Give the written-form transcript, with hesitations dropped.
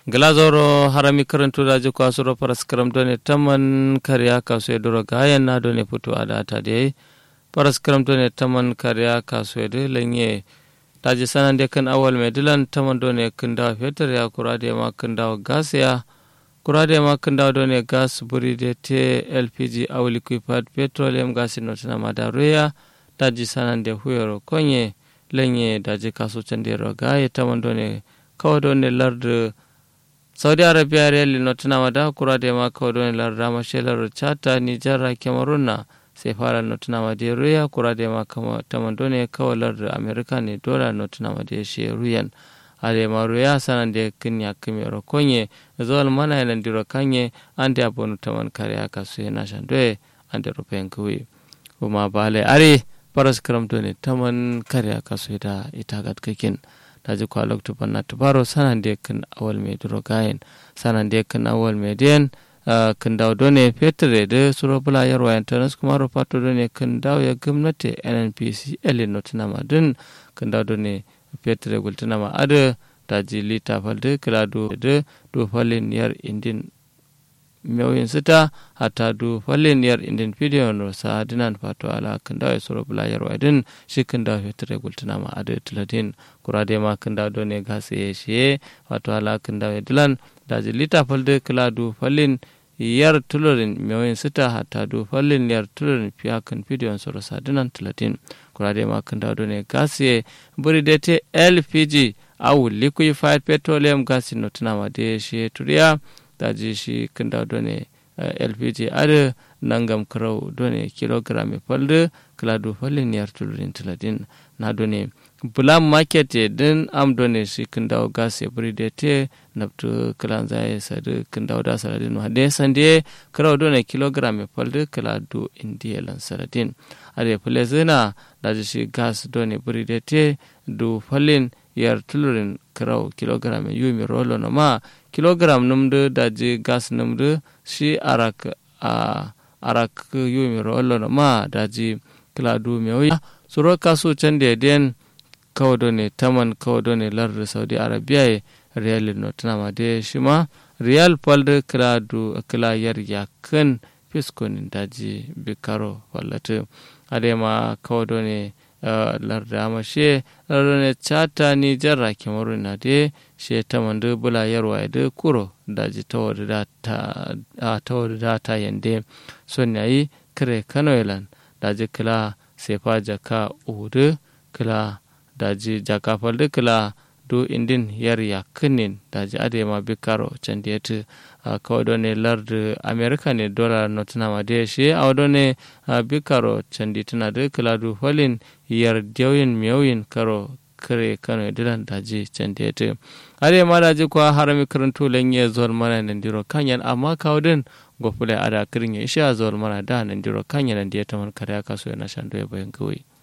glazoro harami karantu daji kwasuro paraskram done taman kariya kaso doro gayan na done putu adata de paraskram done taman kariya kaso de lenye daji sanan de kan awal medilan taman done kinda fetur ya kurade ma kinda gas ya kurade ma kinda done gas buri de te LPG aw liquefied petroleum gas no tana madaruya daji sanan de huyoro konye lenye daji kaso chandero gaye taman done kawo done lard Saudi Arabia reli notina mada kurade ma kawdoni larda mashelar chata Nijar Cameroon sai fara notina mada ruya kurade ma kama tamandone kawalar America ne dola notina mada shi ruyan ale ma ruya sanan de kinya kimero konye zol mana yana diro kanye ande abonu taman kare aka su yana shandwe ande rupen kuwi kuma bale are paras karam done taman kare aka su da itagat kakin daji kwa loktu panna tubaro sanan de kan awal me duro gayen sanan de kan awal me den kan daw done petre de suro bula yarwa internet kuma ro pato done kan daw ya gwamnati NNPC elin notuna madun kan daw done petre gultuna ma ada daji lita falde klado de do falin yar indin mewin sita hata du falin yar indin video no sa dinan pato ala kan daw suro bula yarwa din shi kan daw petre gultuna ma ada tladin kurade ma kanda done gase she wato ala kanda dilan daji lita falde kladu falin yar tulorin mewen sita hatta du falin yar tulorin fiya kan video soro sadinan 30 kurade ma kanda done gase buri dete LPG aw liquefied petroleum gas no tunama de she turiya daji shi kanda done LPG ada nangam kraw done kilogram falde kladu falin yar tulorin 30 na done bulam market din am done shi kindaw gas everyday naptu klan zai sadu kindaw da saladin no hade sande kraw done kilogram falde kladu indielan saladin ade plezena da shi gas done everyday du falin yar tulurin kraw kilogram yumi rolo no ma kilogram numdu daji gas numdu shi arak yumi rolo no ma daji kladu mewi suro kaso chande den kawdone taman kawdone lar Saudi Arabia real no tana de shima real palde kladu kla yar yakan fiskon daji bikaro wallate adema kawdone lar damashe lar chata ni jarra Cameroon na de she taman de bula yarwa de kuro daji tawda ta yande sonyayi kare kanoelan daji kla sefa jaka ude kla daji jaka falde kala do indin yar yakinin daji adema bikaro candiyatu kawdone lard America ne dollar notna made she awdone bikaro candituna de kala do falin yar dewin mewin karo kare kano dilan daji candiyatu adema daji kwa harami karantu lenye zol mana nandiro kanyan amma kawden gofule ada kirin isha zol mana da nandiro kanyan ndiyata man kare akaso yana shando bayan kawai